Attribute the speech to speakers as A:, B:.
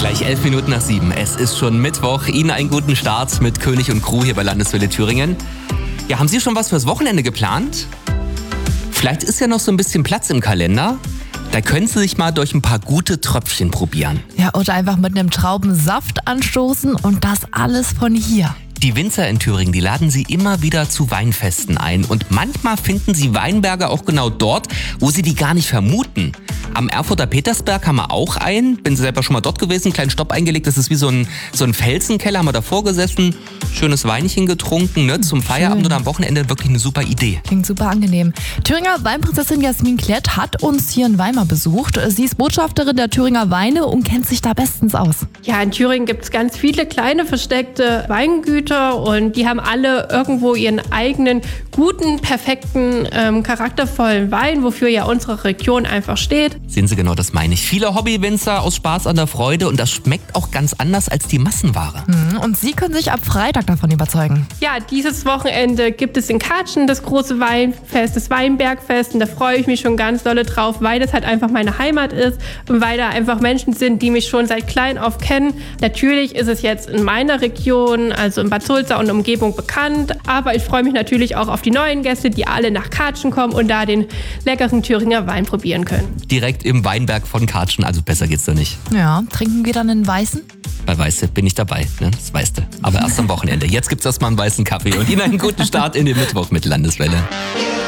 A: Gleich 7:11. Es ist schon Mittwoch. Ihnen einen guten Start mit König und Crew hier bei Landeswelle Thüringen. Ja, haben Sie schon was fürs Wochenende geplant? Vielleicht ist ja noch so ein bisschen Platz im Kalender. Da können Sie sich mal durch ein paar gute Tröpfchen probieren.
B: Ja, oder einfach mit einem Traubensaft anstoßen und das alles von hier.
A: Die Winzer in Thüringen, die laden Sie immer wieder zu Weinfesten ein. Und manchmal finden Sie Weinberge auch genau dort, wo Sie die gar nicht vermuten. Am Erfurter Petersberg haben wir auch einen. Bin selber schon mal dort gewesen, kleinen Stopp eingelegt. Das ist wie so ein Felsenkeller. Haben wir davor gesessen, schönes Weinchen getrunken, ne? Zum Feierabend oder am Wochenende wirklich eine super Idee.
B: Klingt super angenehm. Thüringer Weinprinzessin Jasmin Klett hat uns hier in Weimar besucht. Sie ist Botschafterin der Thüringer Weine und kennt sich da bestens aus.
C: Ja, in Thüringen gibt es ganz viele kleine versteckte Weingüter und die haben alle irgendwo ihren eigenen guten, perfekten, charaktervollen Wein, wofür ja unsere Region einfach steht.
A: Sehen Sie, genau das meine ich. Viele Hobbywinzer aus Spaß an der Freude und das schmeckt auch ganz anders als die Massenware.
B: Und Sie können sich ab Freitag davon überzeugen.
C: Ja, dieses Wochenende gibt es in Katschen das große Weinfest, das Weinbergfest und da freue ich mich schon ganz dolle drauf, weil das halt einfach meine Heimat ist und weil da einfach Menschen sind, die mich schon seit klein auf kennen. Natürlich ist es jetzt in meiner Region, also in Bad Sulza und Umgebung bekannt, aber ich freue mich natürlich auch auf die neuen Gäste, die alle nach Katschen kommen und da den leckeren Thüringer Wein probieren können.
A: Direkt im Weinberg von Katschen, also besser geht's doch nicht.
B: Ja, trinken wir dann einen weißen?
A: Bei Weiße bin ich dabei, ne? Das weißt du. Aber erst am Wochenende. Jetzt gibt's erstmal einen weißen Kaffee und Ihnen einen guten Start in den Mittwoch mit Landeswelle.